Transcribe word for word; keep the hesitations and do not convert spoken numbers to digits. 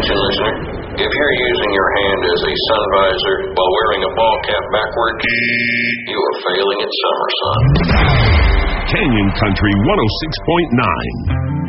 Attention, listener. If you're using your hand as a sun visor while wearing a ball cap backward, you are failing at summer, son. Canyon Country one oh six point nine.